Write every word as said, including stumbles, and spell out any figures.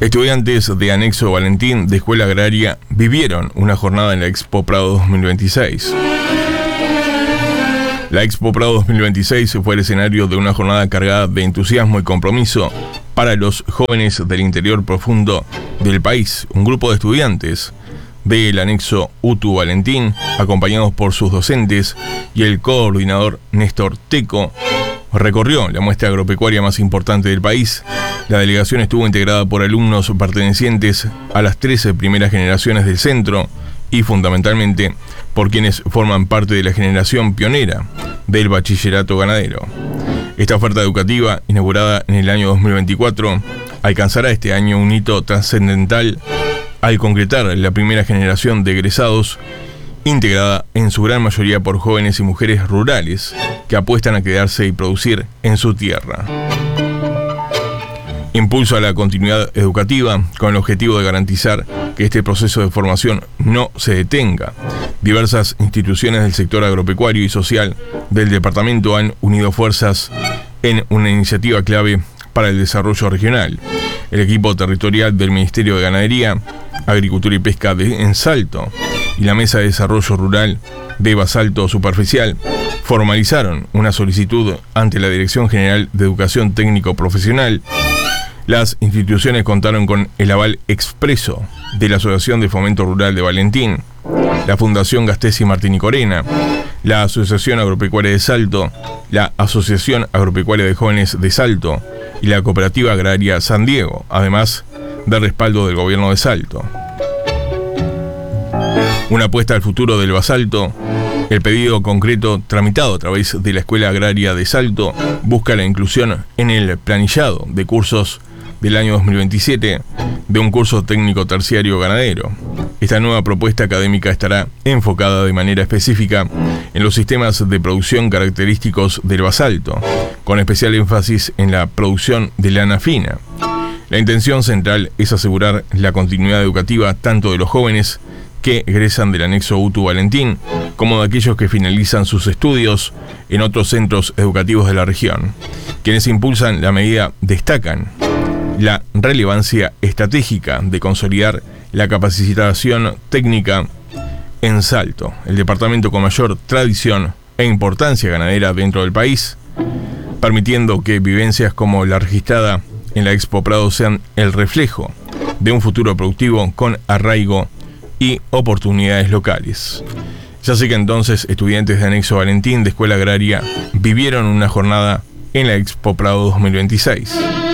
Estudiantes de Anexo Valentín de Escuela Agraria vivieron una jornada en la Expo Prado dos mil veintiséis. La Expo Prado dos mil veintiséis fue el escenario de una jornada cargada de entusiasmo y compromiso para los jóvenes del interior profundo del país. Un grupo de estudiantes del anexo U T U Valentín, acompañados por sus docentes y el coordinador Néstor Teco, recorrió la muestra agropecuaria más importante del país. La delegación estuvo integrada por alumnos pertenecientes a las trece primeras generaciones del centro y fundamentalmente por quienes forman parte de la generación pionera del bachillerato ganadero. Esta oferta educativa, inaugurada en el año dos mil veinticuatro, alcanzará este año un hito trascendental al concretar la primera generación de egresados, integrada en su gran mayoría por jóvenes y mujeres rurales que apuestan a quedarse y producir en su tierra. Impulso a la continuidad educativa con el objetivo de garantizar que este proceso de formación no se detenga. Diversas instituciones del sector agropecuario y social del departamento han unido fuerzas en una iniciativa clave para el desarrollo regional. El equipo territorial del Ministerio de Ganadería, Agricultura y Pesca de en Salto y la Mesa de Desarrollo Rural de Basalto Superficial formalizaron una solicitud ante la Dirección General de Educación Técnico Profesional. Las instituciones contaron con el aval expreso de la Asociación de Fomento Rural de Valentín, la Fundación Gastesi Martín y Corena, la Asociación Agropecuaria de Salto, la Asociación Agropecuaria de Jóvenes de Salto y la Cooperativa Agraria San Diego, además del respaldo del gobierno de Salto. Una apuesta al futuro del basalto. El pedido concreto tramitado a través de la Escuela Agraria de Salto busca la inclusión en el planillado de cursos del año dos mil veintisiete de un curso técnico terciario ganadero. Esta nueva propuesta académica estará enfocada de manera específica en los sistemas de producción característicos del basalto, con especial énfasis en la producción de lana fina. La intención central es asegurar la continuidad educativa tanto de los jóvenes que egresan del anexo U T U Valentín, como de aquellos que finalizan sus estudios en otros centros educativos de la región. Quienes impulsan la medida destacan la relevancia estratégica de consolidar la capacitación técnica en Salto, el departamento con mayor tradición e importancia ganadera dentro del país, permitiendo que vivencias como la registrada en la Expo Prado sean el reflejo de un futuro productivo con arraigo y oportunidades locales. Ya sé que entonces estudiantes de Anexo Valentín de Escuela Agraria vivieron una jornada en la Expo Prado dos mil veintiséis.